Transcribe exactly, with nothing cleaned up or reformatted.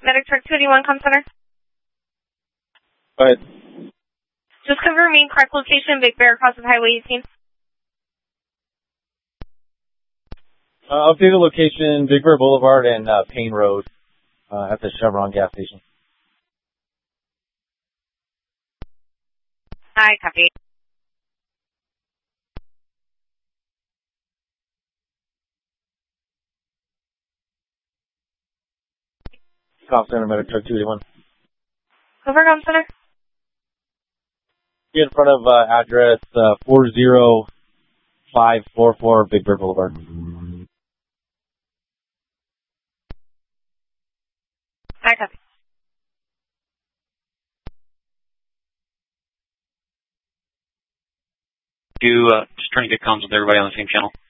Medic Truck two eighty-one, Com Center. Go ahead. Just confirming correct location, Big Bear across of Highway eighteen. Uh, updated location, Big Bear Boulevard and uh, Payne Road uh, at the Chevron gas station. Hi, copy. Com Center, Medic Truck two eighty-one. Over, Com Center. Be in front of uh, address uh, four zero five four four Big Bear Boulevard. Hi, copy. Do, uh, just trying to get comms with everybody on the same channel.